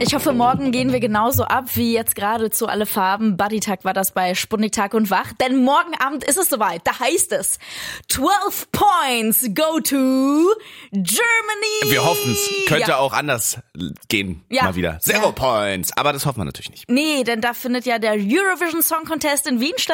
Ich hoffe, morgen gehen wir genauso ab wie jetzt gerade zu Alle Farben. Buddy-Tag war das bei Sputnik Tag und Wach. Denn morgen Abend ist es soweit. Da heißt es 12 Points go to Germany. Wir hoffen es. Könnte auch anders gehen. Mal wieder. 0 Points. Aber das hoffen wir natürlich nicht. Nee, denn da findet ja der Eurovision Song Contest in Wien statt.